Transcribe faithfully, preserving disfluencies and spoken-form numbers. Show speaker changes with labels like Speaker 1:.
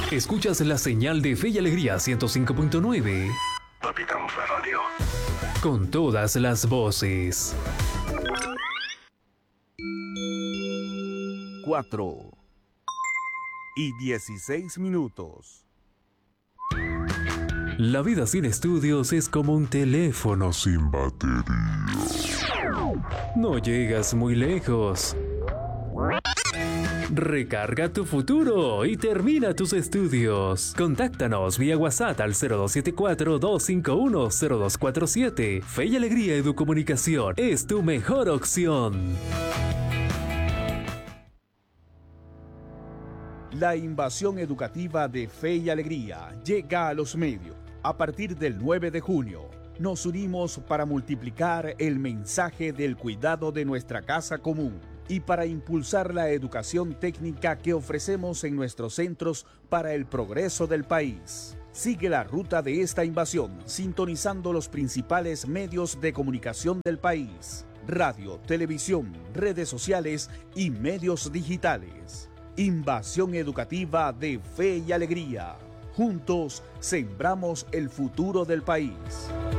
Speaker 1: Escuchas la señal de Fe y Alegría ciento cinco punto nueve.
Speaker 2: Capitán Radio.
Speaker 1: Con todas las voces.
Speaker 3: Cuatro y dieciséis minutos.
Speaker 1: La vida sin estudios es como un teléfono sin batería. No llegas muy lejos. Recarga tu futuro y termina tus estudios. Contáctanos vía WhatsApp al cero dos siete cuatro, dos cinco uno, cero dos cuatro siete. Fe y Alegría Educomunicación es tu mejor opción.
Speaker 3: La invasión educativa de Fe y Alegría llega a los medios. A partir del nueve de junio, nos unimos para multiplicar el mensaje del cuidado de nuestra casa común y para impulsar la educación técnica que ofrecemos en nuestros centros para el progreso del país. Sigue la ruta de esta invasión sintonizando los principales medios de comunicación del país: radio, televisión, redes sociales y medios digitales. Invasión educativa de Fe y Alegría. Juntos sembramos el futuro del país.